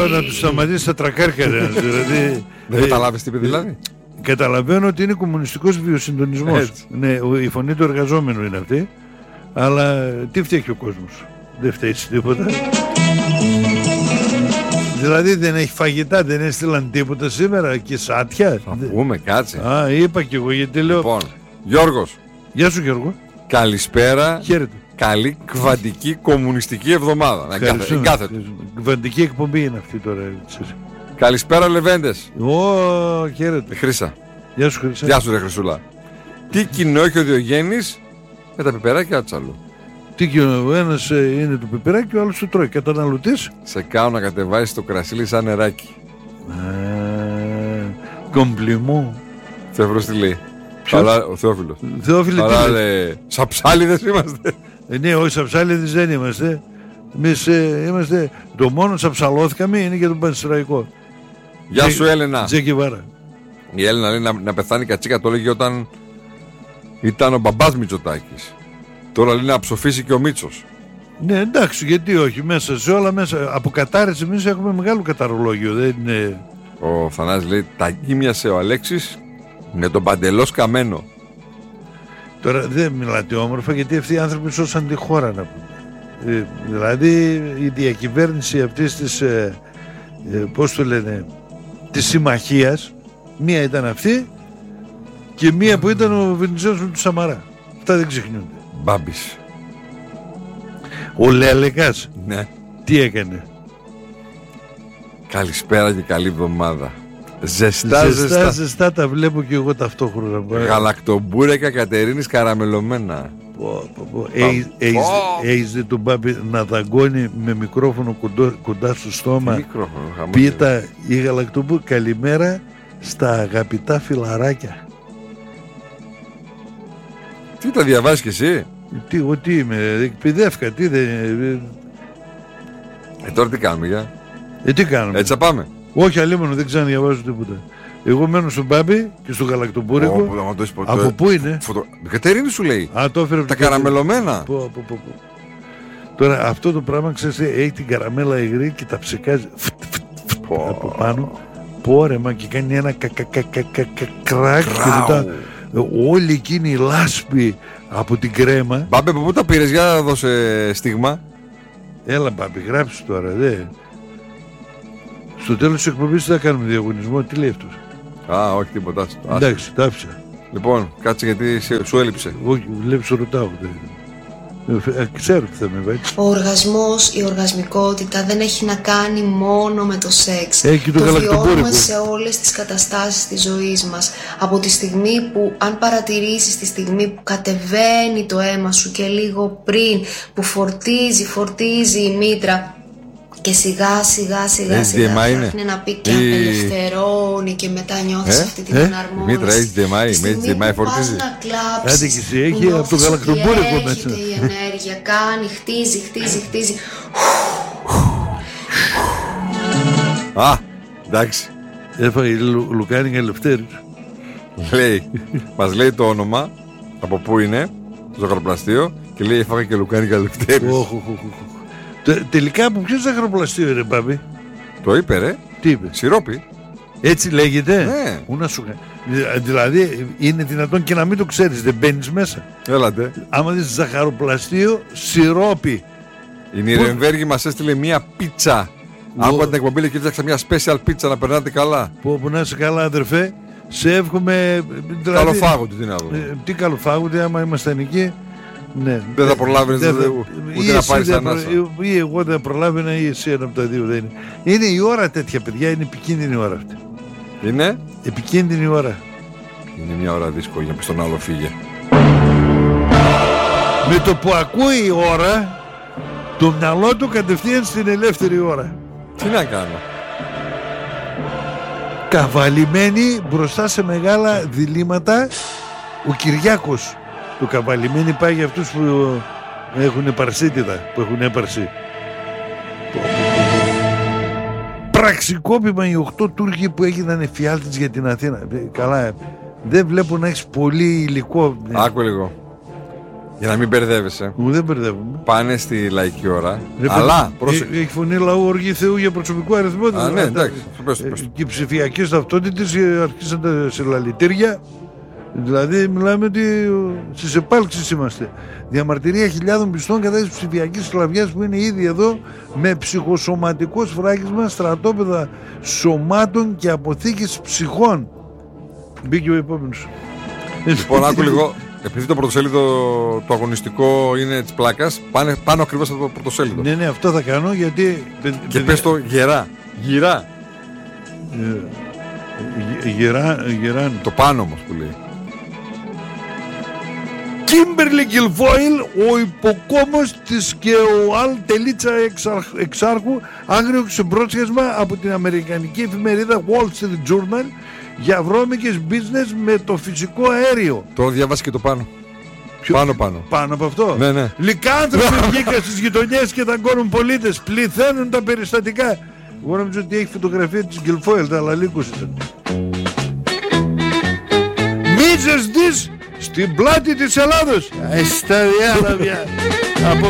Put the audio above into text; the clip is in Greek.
να τους σταματήσει τα τρακάρια. Δηλαδή, δεν καταλάβεις τι είπε δηλαδή. Καταλαβαίνω ότι είναι κομμουνιστικός βιοσυντονισμός. Ναι, η φωνή του εργαζόμενου είναι αυτή. Αλλά τι φταίει ο κόσμος? Δεν φταίει τίποτα. Δηλαδή δεν έχει φαγητά, δεν έστειλαν τίποτα σήμερα και σάτια. Θα πούμε, κάτσε. Είπα κι εγώ γιατί λέω. Λοιπόν, Γιώργος. Γεια σου Γιώργο. Καλησπέρα. Χαίρετε. Καλή κβαντική κομμουνιστική εβδομάδα. Κβαντική εκπομπή είναι αυτή τώρα. Καλησπέρα Λεβέντες. Χαίρετε. Χρύσα. Γεια σου Χρύσα. Γεια σου ρε Χρυσούλα. Τι κοινό έχει ο Διογέννης με τα πιπεράκια τσαλού? Τι κοινό? Ένας είναι το πιπεράκι, ο άλλος το τρώει. Καταναλωτής. Σε κάνω να κατεβάσεις το κρασίλι σαν νεράκι. Κομπλιμό. Θεόφιλος τι λέει? Ο Θεόφιλος. Θεόφιλε τι λέει? Σαψάλιδες είμαστε. Ναι, όχι σαψάλιδες δεν είμαστε. Εμείς είμαστε. Το μόνο σαψαλώθηκαμε είναι για τον Πανσεραϊκό. Γεια σου Έλενα. Τζεκιβάρα. Η Έλενα λέει να πεθάνει η κατσίκα, το έλεγε όταν ήταν ο μπαμπάς Μητσοτάκης. Τώρα λέει να ψοφήσει και ο Μίτσος. Ναι, εντάξει, γιατί όχι, μέσα σε όλα μέσα. Από κατάρρευση εμείς έχουμε μεγάλο καταρολόγιο. Δεν είναι... Ο Θανάσης λέει τα γκίμιασε ο Αλέξης με τον Παντελός Καμένο. Τώρα δεν μιλάτε όμορφα, γιατί αυτοί οι άνθρωποι σώσαν τη χώρα, να πούμε. Δηλαδή η διακυβέρνηση αυτής της πώς το λένε, της συμμαχίας, μία ήταν αυτή και μία που ήταν ο Βενιζέλος με του Σαμαρά. Αυτά δεν ξεχνιούνται. Μπάμπης. Ο Λέλεκας. Ναι. Τι Καλησπέρα και καλή εβδομάδα. Ζεστά τα βλέπω και εγώ ταυτόχρονα. Γαλακτομπούρεκα Κατερίνης καραμελωμένα. Έχεις δει τον Μπάμπη να δαγκώνει με μικρόφωνο κοντά στο στόμα? Πίτα η γαλακτομπούρεκα. Καλημέρα στα αγαπητά φιλαράκια. Τι τα διαβάζεις κι εσύ? Τι είμαι, εκπαιδεύκα, τι δεν... Τώρα τι κάνουμε για? Τι κάνουμε? Έτσι θα πάμε? Όχι, αλίμονο, δεν ξαναδιαβάζω τίποτα. Εγώ μένω στον Μπάμπη και στο γαλακτομπούρικο. Από πού είναι? Κατερίνη σου λέει. Το έφερε τα καραμελωμένα. Τώρα αυτό το πράγμα, ξέρεις, έχει την καραμέλα υγρή και τα ψεκάζει από πάνω. Πόρεμα και κάνει ένα κράκ και μετά όλη εκείνη η λάσπη από την κρέμα. Μπάμπη, από πού τα πήρες? Για να δώσε στίγμα. Έλα Μπάμπη, γράψει τώρα, δε. Στο τέλος της εκπομπής θα κάνουμε διαγωνισμό. Τι λέει αυτός? Όχι τίποτα. Εντάξει, τα άφησα. Λοιπόν, κάτσε γιατί σου έλειψε. Όχι, βλέπεις, ρωτάω. Ξέρω τι θα με βάλει. Ο οργασμός, η οργασμικότητα δεν έχει να κάνει μόνο με το σεξ. Το βιώνουμε σε όλες τις καταστάσεις της ζωής μας. Από τη στιγμή που, αν παρατηρήσεις τη στιγμή που κατεβαίνει το αίμα σου και λίγο πριν, που φορτίζει η μήτρα και σιγά φτιάχνει ένα πικ και απελευθερώνει και μετά νιώθεις αυτή την εναρμόνιση. Μήτρα HDMI φορτίζει. Να κλάψεις, έχει από το γαλακτομπούρικο μέσα. Η ενέργεια κάνει, χτίζει. Εντάξει. Έφαγε λουκάνικα Ελευθέρης. Μας λέει το όνομα, από πού είναι, το ζαχαροπλαστείο, και λέει έφαγε και λουκάνικα Ελευθέρης. Τελικά από ποιο ζαχαροπλαστείο είναι, Μπάμπη? Το είπε ρε. Τι είπε? Σιρόπι. Έτσι λέγεται? Ναι. Δηλαδή είναι δυνατόν και να μην το ξέρεις? Δεν μπαίνεις μέσα? Έλατε. Άμα δεις ζαχαροπλαστείο, σιρόπι. Η Νιρεμβέργη μας έστειλε μία πίτσα. Άκουγα την εκπομπή και έφτιαξα μια special πίτσα να περνάτε καλά. Που να είσαι καλά, αδερφέ. Σε εύχομαι. Δηλαδή, καλοφάγονται, τι να δω. Τι καλοφάγονται, άμα ήμασταν εκεί. Ναι. Δεν θα προλάβεις ούτε να πάρεις ανάσα. Ή εγώ δεν προλάβαινα ή εσύ, ένα από τα δύο δεν είναι. Είναι η ώρα τέτοια, παιδιά, είναι επικίνδυνη η ώρα αυτή. Είναι επικίνδυνη η ώρα. Είναι μια ώρα δύσκολη για να πεις τον άλλο φύγε. Με το που ακούει η ώρα, το μυαλό του κατευθείαν στην ελεύθερη ώρα. Τι να κάνω? Καβαλημένοι μπροστά σε μεγάλα διλήμματα. Ο Κυριάκος. Το καβαλημένοι πάει για αυτούς που έχουν παρσίτιδα, που έχουν έπαρση. Πραξικόπημα οι 8 Τούρκοι που έγιναν εφιάλτες για την Αθήνα. Καλά, δεν βλέπω να έχεις πολύ υλικό. Άκου λίγο. Για να μην μπερδεύεσαι. Δεν μπερδεύομαι. Πάνε στη λαϊκή ώρα. Αλλά έχει φωνή λαού οργή Θεού για προσωπικό αριθμό. Ναι, εντάξει. Και οι ψηφιακές ταυτότητες αρχίσαν τα συλλαλητήρια. Δηλαδή μιλάμε ότι στις επάλξεις είμαστε. Διαμαρτυρία χιλιάδων πιστών κατά της ψηφιακής σκλαβιάς που είναι ήδη εδώ, με ψυχοσωματικό σφράγισμα, στρατόπεδα σωμάτων και αποθήκες ψυχών. Μπήκε ο επόμενος. Λοιπόν, άκου λίγο. Επειδή το πρωτοσέλιδο το αγωνιστικό είναι της πλάκας, πάνω ακριβώς από το πρωτοσέλιδο. Ναι, αυτό θα κάνω γιατί. Και πες το γερά. Γυρά. Γεράν. Το πάνω όμως που λέει. Κίμπερλι Γκιλφόιλ, ο υποκόμος της και ο Αλ Τελίτσα εξάρχου, άγριοξε πρόσχεσμα από την αμερικανική εφημερίδα Wall Street Journal για βρώμικες business με το φυσικό αέριο. Τώρα διαβάσει και το πάνω. Πάνω. Πάνω από αυτό. Ναι. Λυκάνθρωποι βγήκαν στις γειτονιές και δαγκώνουν πολίτες. Πληθαίνουν τα περιστατικά. Εγώ νομίζω ότι έχει φωτογραφία της Γκιλφόιλ, τα λαλίκους ήταν. Μίζες της στην πλάτη της Ελλάδος. Στα διάλαβια.